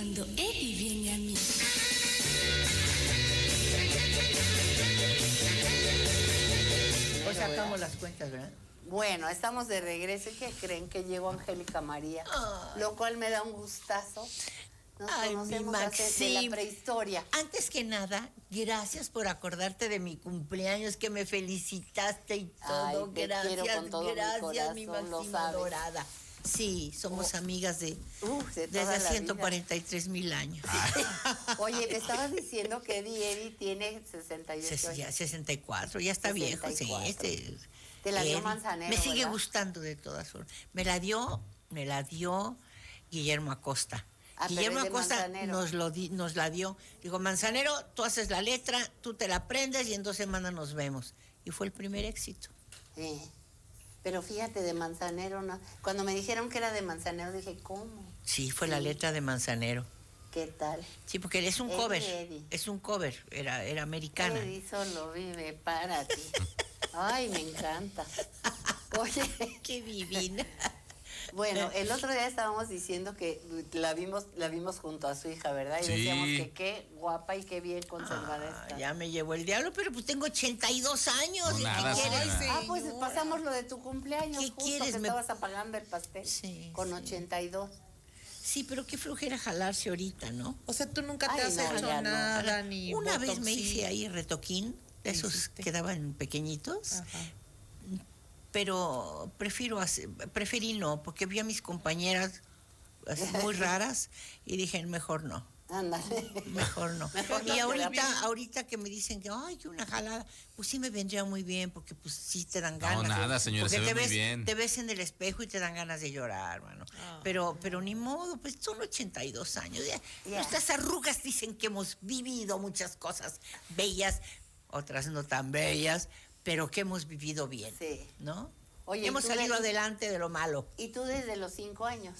cuando Eddie viene a mí. Pues sacamos las cuentas, ¿verdad? Bueno, estamos de regreso. ¿Y qué creen? Que llegó Angélica María, lo cual me da un gustazo. Nos conocemos de la prehistoria. Antes que nada, gracias por acordarte de mi cumpleaños, que me felicitaste y todo. Ay, te quiero con todo gracias, mi mi corazón, Máxima dorada. Sí, somos amigas desde hace 143,000 años. Oye, te estabas diciendo que Eddie tiene 68 años. Ya 64, ya está 64. Viejo, sí. Te la dio Manzanero, me sigue ¿verdad? gustando de todas formas. Me la dio Guillermo Acosta. Guillermo Acosta nos la dio. Digo, Manzanero, tú haces la letra, tú te la aprendes y en 2 semanas nos vemos. Y fue el primer éxito. Sí. Pero fíjate, de Manzanero, no. Cuando me dijeron que era de Manzanero, dije, ¿cómo? Sí, fue la letra de Manzanero. ¿Qué tal? Sí, porque es un cover. Es un cover, era americana. Eddie solo vive para ti. Ay, me encanta. Oye, qué divina. Bueno, el otro día estábamos diciendo que la vimos junto a su hija, ¿verdad? Y decíamos que qué guapa y qué bien conservada está. Ya me llevó el diablo, pero pues tengo 82 años. No, ¿Y nada, qué quieres? Pues pasamos lo de tu cumpleaños. ¿Qué justo quieres? Que estabas apagando el pastel con 82. Sí, pero qué flojera jalarse ahorita, ¿no? O sea, tú nunca te has hecho nada, ni una vez me hice ahí retoquín, de esos que daban pequeñitos. Ajá. Pero preferí no, porque vi a mis compañeras así muy raras y dije, mejor no. Ándale. Mejor no. Y ahorita que me dicen que, ay, que una jalada, pues sí me vendría muy bien, porque pues sí te dan ganas. No, nada, señora, se ve muy bien. Te ves en el espejo y te dan ganas de llorar, hermano. Pero ni modo, pues son 82 años. Nuestras arrugas dicen que hemos vivido muchas cosas bellas, otras no tan bellas, pero que hemos vivido bien, ¿no? Oye, hemos salido adelante de lo malo. ¿Y tú desde los 5 años?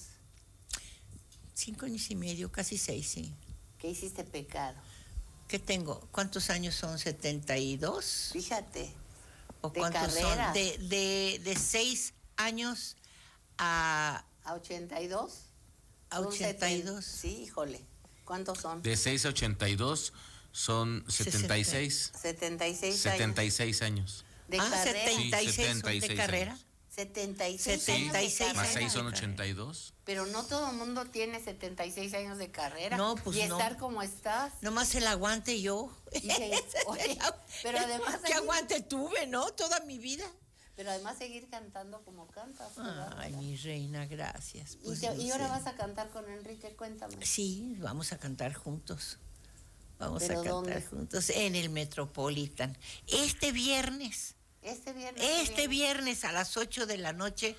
5 años y medio, casi 6, sí. ¿Qué hiciste pecado? ¿Qué tengo? ¿Cuántos años son? ¿72? Fíjate. ¿O cuántos son? De 6 años a... ¿A 82? ¿A 82? Sí, híjole. ¿Cuántos son? De 6 a 82... Son 76. 76 años. ¿De carrera? 76, sí, 76 de carrera. 76 más 6 son 82. Pero no todo el mundo tiene 76 años de carrera. No, pues y estar como estás. Nomás el aguante yo. Oye, pero además... ¿Qué aguante tuve, no? Toda mi vida. Pero además seguir cantando como cantas. Ay, mi reina, gracias. Pues y ahora vas a cantar con Enrique, cuéntame. Sí, vamos a cantar juntos. Vamos a cantar juntos en el Metropolitan. Este viernes a las 8 de la noche.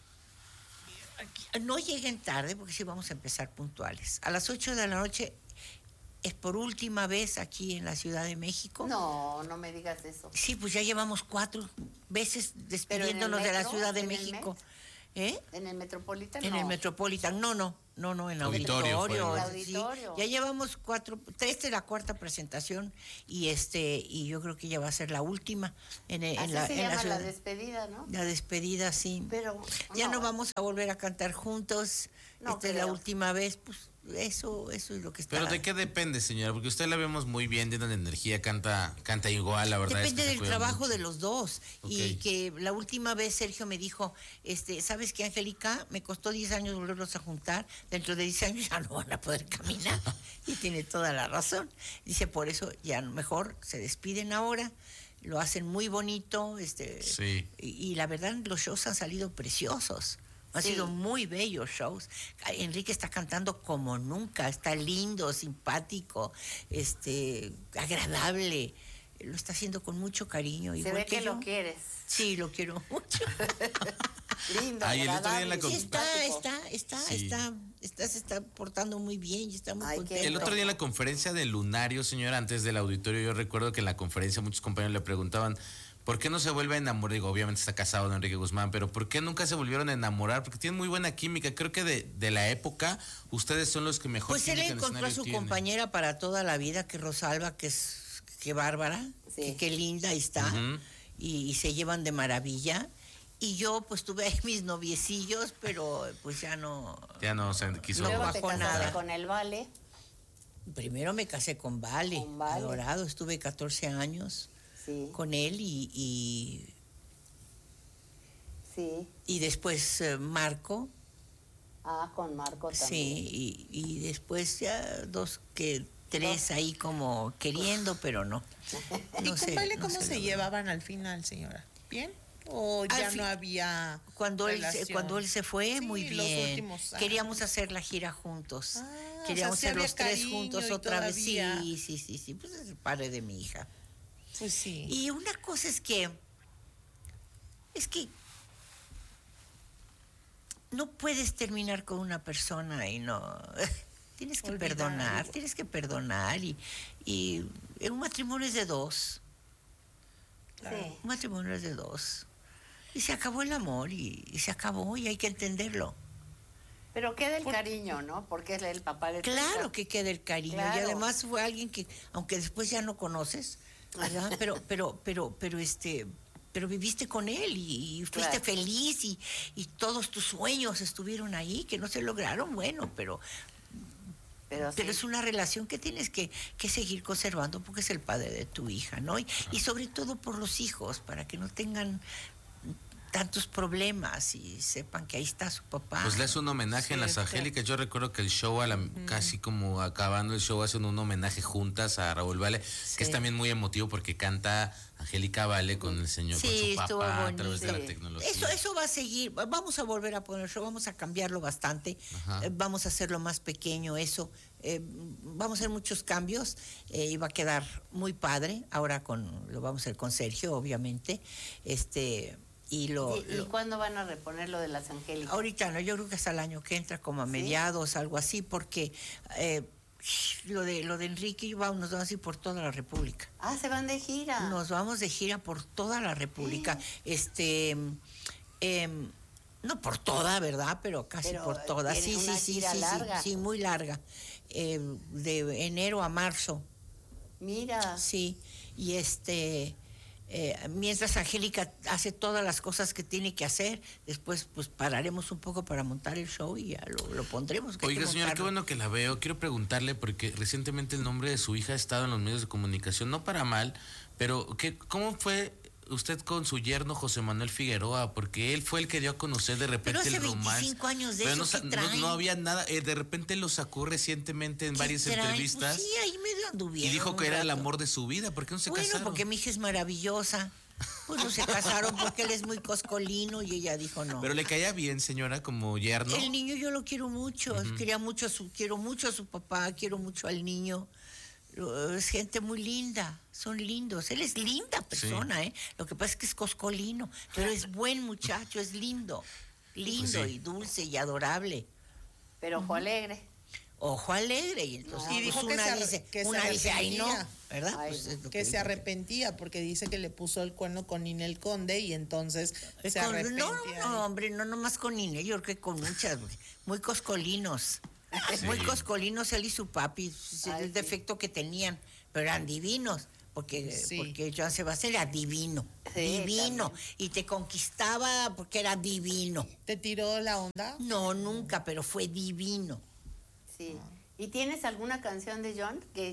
No lleguen tarde porque sí vamos a empezar puntuales. A las 8 de la noche es por última vez aquí en la Ciudad de México. No me digas eso. Sí, pues ya llevamos 4 veces despidiéndonos de la Ciudad de México. ¿En el Metropolitan? En el Metropolitan, no, en auditorio. Sí, ya llevamos 3 de la 4ª presentación y yo creo que ya va a ser la última. La despedida, ¿no? La despedida, sí. Pero ya no vamos a volver a cantar juntos. Esta es la última vez, pues eso es lo que está. Pero ¿de qué depende, señora? Porque usted la vemos muy bien, llena de energía, canta igual, la verdad. Depende del trabajo de los dos. Okay. Y que la última vez Sergio me dijo, ¿sabes qué, Angélica? Me costó 10 años volverlos a juntar. Dentro de 10 años ya no van a poder caminar. Y tiene toda la razón. Dice, por eso ya mejor se despiden ahora. Lo hacen muy bonito. Sí. Y la verdad, los shows han salido preciosos. Han sido muy bellos shows. Enrique está cantando como nunca, está lindo, simpático, agradable. Lo está haciendo con mucho cariño. Se ve que lo quieres. Sí, lo quiero mucho. Lindo, el otro día en la se está portando muy bien y está muy contento. El otro día en la conferencia del Lunario, señora, antes del auditorio, yo recuerdo que en la conferencia muchos compañeros le preguntaban, ¿por qué no se vuelve a enamorar? Digo, obviamente está casado don Enrique Guzmán, pero ¿por qué nunca se volvieron a enamorar? Porque tienen muy buena química. Creo que de la época, ustedes son los que mejor pues él encontró a su compañera para toda la vida, que Rosalba, que bárbara, que qué linda está, y se llevan de maravilla. Y yo pues tuve ahí mis noviecillos, pero pues ya no se quiso. Luego bajó te casaste nada. con el Vale. Primero me casé con Vale, adorado, estuve 14 años con él y después Marco. Con Marco también. Sí, y después ya tres ahí como queriendo, pero no. ¿Y con Vale cómo se llevaban al final, señora? ¿Bien? ¿O ya no había cuando él se fue, muy bien. Los últimos años. Queríamos hacer la gira juntos. Queríamos o sea, sí ser los tres cariño juntos y otra vez. todavía. Sí. Pues es el padre de mi hija. Pues sí. Y una cosa es que no puedes terminar con una persona y no. Tienes que perdonar y un matrimonio es de dos. Claro. Un matrimonio es de dos. Y se acabó el amor y se acabó y hay que entenderlo. Pero queda el cariño, ¿no? Porque es el papá de tu hija. Claro que queda el cariño. Claro. Y además fue alguien que, aunque después ya no conoces, ¿verdad? pero viviste con él y fuiste feliz y todos tus sueños estuvieron ahí, que no se lograron, bueno, pero es una relación que tienes que seguir conservando porque es el padre de tu hija, ¿no? Y sobre todo por los hijos, para que no tengan tantos problemas y sepan que ahí está su papá. Pues le hace un homenaje en Las Angélicas. Yo recuerdo que el show, casi como acabando el show, hacen un homenaje juntas a Raúl Vale, que es también muy emotivo porque canta Angélica Vale con el señor, con su papá a través de la tecnología. Eso va a seguir. Vamos a volver a poner show, vamos a cambiarlo bastante, vamos a hacerlo más pequeño, vamos a hacer muchos cambios y va a quedar muy padre. Ahora lo vamos a hacer con Sergio, obviamente. ¿Y cuándo van a reponer lo de Las Angélicas? Ahorita no, yo creo que hasta el año que entra, como a mediados, algo así, porque lo de Enrique nos vamos a ir por toda la República. Se van de gira. Nos vamos de gira por toda la República. No por toda, ¿verdad? Pero casi por toda. Sí, muy larga. De enero a marzo. Mira. Sí, y mientras Angélica hace todas las cosas que tiene que hacer, después pues pararemos un poco para montar el show y ya lo pondremos. Oiga, señora, qué bueno que la veo. Quiero preguntarle, porque recientemente el nombre de su hija ha estado en los medios de comunicación, no para mal, pero ¿cómo fue usted con su yerno José Manuel Figueroa? Porque él fue el que dio a conocer de repente el romance. 25 años de pero eso no había nada, de repente lo sacó recientemente en varias entrevistas. Pues sí, ahí medio anduvieron. Y dijo que era el amor de su vida. ¿Por qué no se casaron? Bueno, porque mi hija es maravillosa. Pues no se casaron porque él es muy coscolino y ella dijo no. Pero le caía bien, señora, como yerno. El niño yo lo quiero mucho, quiero mucho a su papá, quiero mucho al niño. Es gente muy linda, son lindos. Él es linda persona, Lo que pasa es que es coscolino, pero es buen muchacho, es lindo y dulce y adorable. Pero ojo alegre. Ojo alegre, y entonces y dijo una dice, ay no, ¿verdad? Ay, pues que se arrepentía porque dice que le puso el cuerno con Ninel Conde y entonces se arrepentía. No, hombre, no nomás con Ninel, yo creo que con muchas, muy coscolinos. Muy coscolinos él y su papi, el defecto que tenían, pero eran divinos, porque Joan Sebastián era divino, divino, y te conquistaba porque era divino. ¿Te tiró la onda? No, nunca, pero fue divino. Sí. ¿Y tienes alguna canción de John que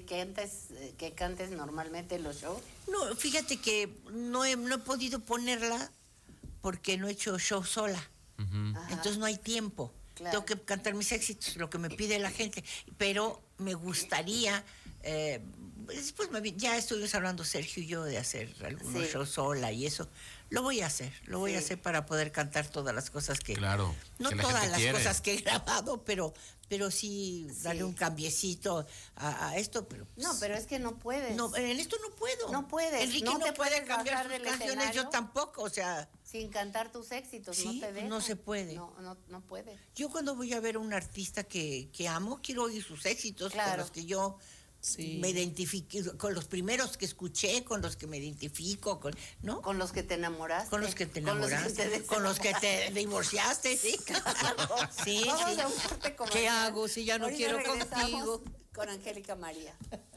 cantes normalmente en los shows? No, fíjate que no he podido ponerla porque no he hecho show sola. Entonces no hay tiempo. Claro. Tengo que cantar mis éxitos, lo que me pide la gente. Pero me gustaría, después ya estuvimos hablando Sergio y yo de hacer algunos shows sola y eso. Lo voy a hacer para poder cantar todas las cosas que... Claro. No que todas las cosas que he grabado, pero sí darle un cambiecito a esto. Pero, no, pero es que no puedes. No, en esto no puedo. No puedes. Enrique no puede cambiar sus canciones, yo tampoco, o sea... Sin cantar tus éxitos, no te dejan. No se puede. No puede. Yo cuando voy a ver a un artista que amo, quiero oír sus éxitos, con los que yo me identifique, con los primeros que escuché, con los que me identifico, ¿no? Con los que te enamoraste. Con los que te enamoraste. Con los que te divorciaste, sí. Sí. Vamos a un corte comercial. ¿Qué hago si ya no quiero contigo? Con Angélica María.